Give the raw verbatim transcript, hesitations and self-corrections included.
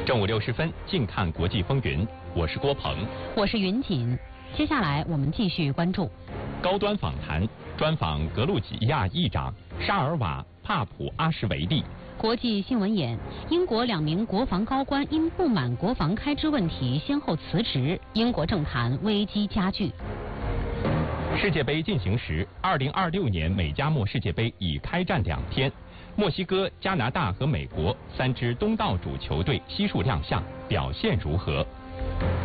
正午六十分，静看国际风云。我是郭鹏， 我是云锦。接下来我们继续关注高端访谈，专访格鲁吉亚议长沙尔瓦帕普阿什维利。 国际新闻眼：英国两名国防高官因不满国防开支问题先后辞职，英国政坛危机加剧。 世界杯进行时，二零二六年美加墨世界杯已开战两天。墨西哥、加拿大和美国三支东道主球队悉数亮相，表现如何？